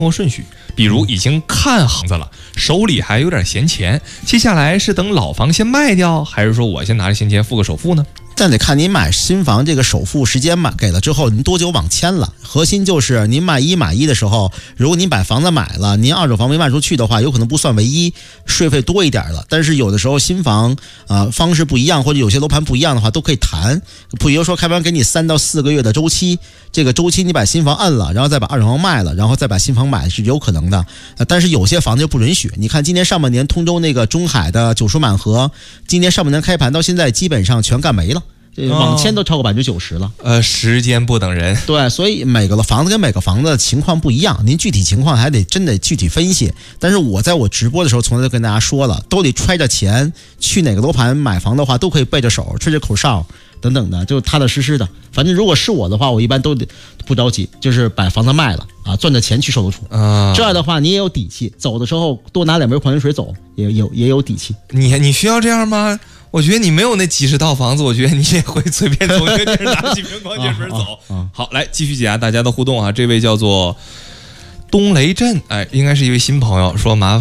活顺序，比如已经看房子了，手里还有点闲钱，接下来是等老房先卖掉，还是说我先拿着闲钱付个首付呢？ 但得看您买新房这个首付时间给了之后，您多久往签了？核心就是您买一的时候，如果您把房子买了，您二手房没卖出去的话，有可能不算唯一，税费多一点了。但是有的时候新房方式不一样，或者有些楼盘不一样的话，都可以谈。比如说开盘给你3到4个月的周期，这个周期你把新房摁了，然后再把二手房卖了，然后再把新房买是有可能的。但是有些房子就不允许。你看今年上半年通州那个中海的九叔满河，今年上半年开盘到现在基本上全干没了。网签都超过90%了。 时间不等人。 对，所以每个房子跟每个房子的情况不一样，您具体情况还得真的具体分析。但是我在我直播的时候从来就跟大家说了，都得揣着钱，去哪个楼盘买房的话都可以背着手，吹着口哨等等的，就踏踏实实的。反正如果是我的话，我一般都得不着急，就是把房子卖了赚着钱去售楼处。这样的话你也有底气，走的时候多拿2杯矿泉水走，也有底气。 你需要这样吗？我觉得你没有那几十套房子，我觉得你也会随便从一个地儿拿几瓶矿泉水走。好，来继续解答大家的互动啊！这位叫做东雷镇，应该是一位新朋友，说麻烦